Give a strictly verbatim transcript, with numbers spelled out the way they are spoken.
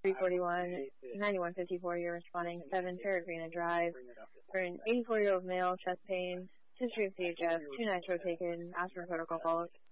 three forty-one, ninety-one fifty-four, you're responding seven Peregrina Drive for an eighty-four-year-old male, chest pain, history of C H F, two nights rotated, aspirin protocol followed.